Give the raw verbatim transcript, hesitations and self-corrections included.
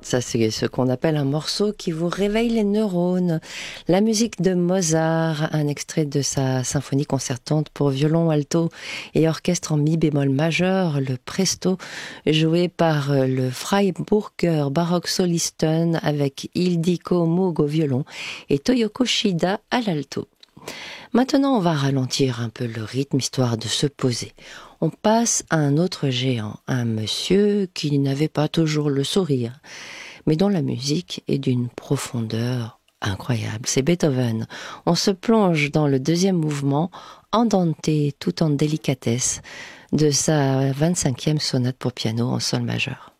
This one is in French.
Ça, c'est ce qu'on appelle un morceau qui vous réveille les neurones. La musique de Mozart, un extrait de sa symphonie concertante pour violon, alto et orchestre en mi bémol majeur, le Presto, joué par le Freiburger Baroque Solisten avec Ildiko Moog au violon et Toyoko Shida à l'alto. Maintenant, on va ralentir un peu le rythme, histoire de se poser. On passe à un autre géant, un monsieur qui n'avait pas toujours le sourire, mais dont la musique est d'une profondeur incroyable. C'est Beethoven. On se plonge dans le deuxième mouvement, andante tout en délicatesse, de sa vingt-cinquième sonate pour piano en sol majeur.